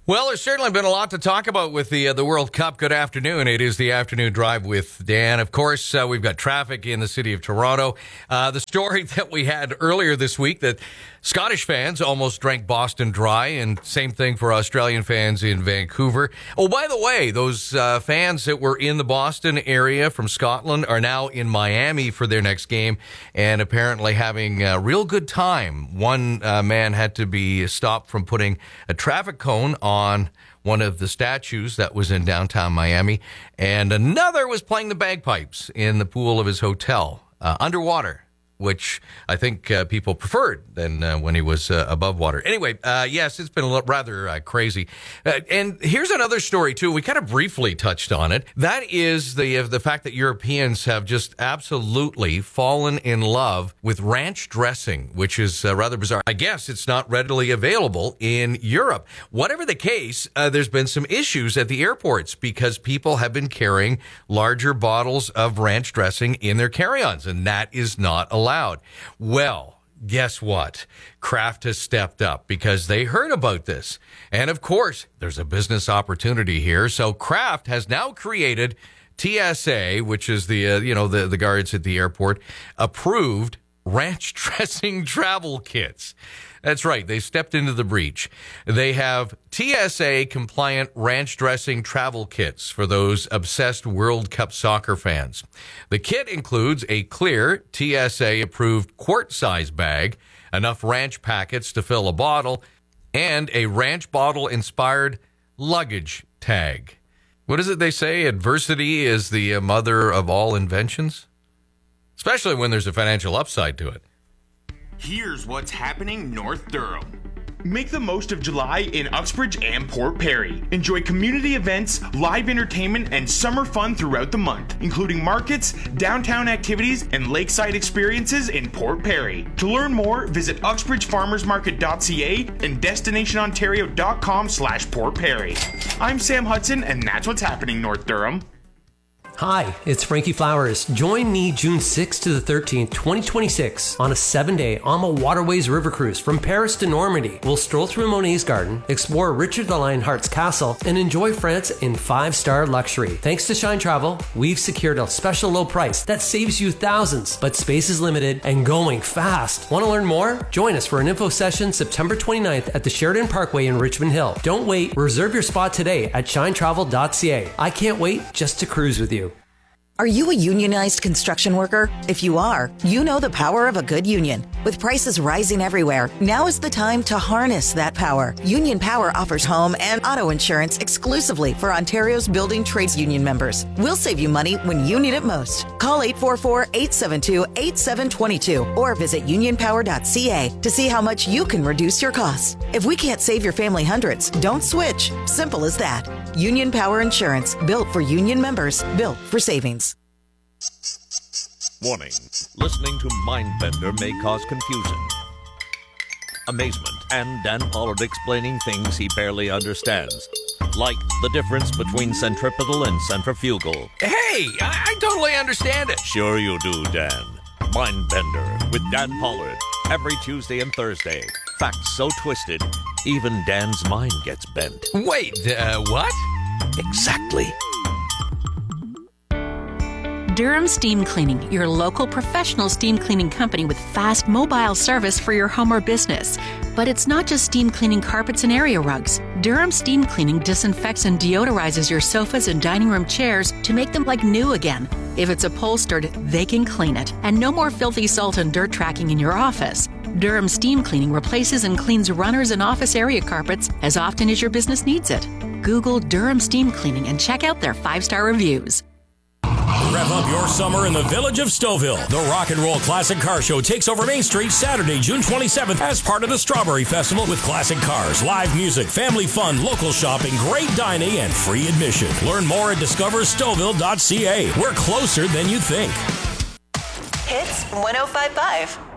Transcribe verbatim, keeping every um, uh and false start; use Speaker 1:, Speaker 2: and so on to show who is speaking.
Speaker 1: Well, there's certainly been a lot to talk about with the uh, the World Cup. Good afternoon. It is the afternoon drive with Dan. Of course, uh, we've got traffic in the city of Toronto. Uh, the story that we had earlier this week that Scottish fans almost drank Boston dry, and same thing for Australian fans in Vancouver. Oh, by the way, those uh, fans that were in the Boston area from Scotland are now in Miami for their next game and apparently having a real good time. One uh, man had to be stopped from putting a traffic cone on on one of the statues that was in downtown Miami, and another was playing the bagpipes in the pool of his hotel, uh, underwater, which I think uh, people preferred than uh, when he was uh, above water. Anyway, uh, yes, it's been a little, rather uh, crazy. Uh, and here's another story, too. We kind of briefly touched on it. That is the uh, the fact that Europeans have just absolutely fallen in love with ranch dressing, which is uh, rather bizarre. I guess it's not readily available in Europe. Whatever the case, uh, there's been some issues at the airports because people have been carrying larger bottles of ranch dressing in their carry-ons, and that is not allowed. Allowed. Well, guess what? Kraft has stepped up because they heard about this. And of course, there's a business opportunity here. So Kraft has now created T S A, which is the, uh, you know, the, the guards at the airport, approved ranch dressing travel kits. That's right. They stepped into the breach. They have T S A compliant ranch dressing travel kits for those obsessed World Cup soccer fans. The kit includes a clear T S A approved quart size bag, enough ranch packets to fill a bottle, and a ranch bottle inspired luggage tag. What is it they say? Adversity is the mother of all inventions? Especially when there's a financial upside to it.
Speaker 2: Here's what's happening North Durham. Make the most of July in Uxbridge and Port Perry. Enjoy community events, live entertainment, and summer fun throughout the month, including markets, downtown activities, and lakeside experiences in Port Perry. To learn more, visit uxbridge farmers market dot c a and destination ontario dot com slash Port Perry. I'm Sam Hudson, and that's what's happening North Durham.
Speaker 3: Hi, it's Frankie Flowers. Join me June sixth to the thirteenth, twenty twenty-six on a seven-day AMA Waterways River Cruise from Paris to Normandy. We'll stroll through Monet's Garden, explore Richard the Lionheart's castle, and enjoy France in five-star luxury. Thanks to Shine Travel, we've secured a special low price that saves you thousands, but space is limited and going fast. Want to learn more? Join us for an info session September twenty-ninth at the Sheridan Parkway in Richmond Hill. Don't wait. Reserve your spot today at shine travel dot c a. I can't wait just to cruise with you.
Speaker 4: Are you a unionized construction worker? If you are, you know the power of a good union. With prices rising everywhere, now is the time to harness that power. Union Power offers home and auto insurance exclusively for Ontario's building trades union members. We'll save you money when you need it most. Call eight four four, eight seven two, eight seven two two or visit union power dot c a to see how much you can reduce your costs. If we can't save your family hundreds, don't switch. Simple as that. Union Power Insurance, built for union members, built for savings.
Speaker 5: Warning. Listening to Mindbender may cause confusion, amazement, and Dan Pollard explaining things he barely understands. Like the difference between centripetal and centrifugal.
Speaker 1: Hey, I, I totally understand it.
Speaker 5: Sure you do, Dan. Mindbender with Dan Pollard. Every Tuesday and Thursday. Facts so twisted, even Dan's mind gets bent.
Speaker 1: Wait, uh, what?
Speaker 5: Exactly.
Speaker 6: Durham Steam Cleaning, your local professional steam cleaning company with fast mobile service for your home or business. But it's not just steam cleaning carpets and area rugs. Durham Steam Cleaning disinfects and deodorizes your sofas and dining room chairs to make them like new again. If it's upholstered, they can clean it. And no more filthy salt and dirt tracking in your office. Durham Steam Cleaning replaces and cleans runners and office area carpets as often as your business needs it. Google Durham Steam Cleaning and check out their five-star reviews.
Speaker 7: Rev up your summer in the village of Stouffville. The Rock and Roll Classic Car Show takes over Main Street Saturday, June twenty-seventh as part of the Strawberry Festival with classic cars, live music, family fun, local shopping, great dining, and free admission. Learn more at discover stouffville dot c a. We're closer than you think.
Speaker 8: Hits one oh five point five.